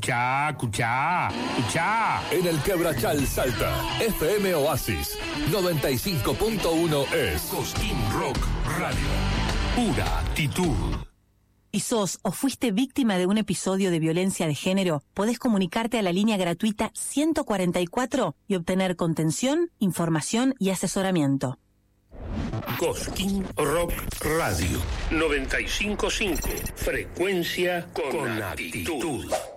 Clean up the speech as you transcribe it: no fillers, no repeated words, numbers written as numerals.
Escuchá. En el Quebrachal Salta, FM Oasis 95.1 es Cosquín Rock Radio. Pura actitud. ¿Y sos o fuiste víctima de un episodio de violencia de género? Podés comunicarte a la línea gratuita 144 y obtener contención, información y asesoramiento. Cosquín Rock Radio 95.5. Frecuencia con actitud.